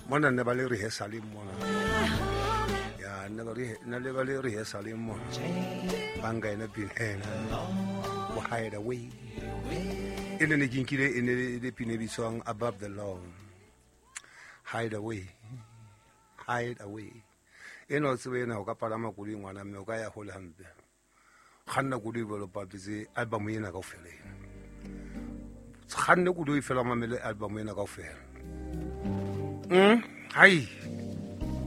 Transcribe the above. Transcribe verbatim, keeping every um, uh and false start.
mona ne ba le rehearsal mona ya ne ba re ne le ba le rehearsal mona banga ena pinena o hide away ene ne kinkile ene le pine bisong above the law hide away hide away eno tswe na o ka palama kuli ngwana mme o ka ya go le hampe khanna kuli bolo papise album ena ka ofela khanne kuli o fela mamele album ena ka ofela mm hai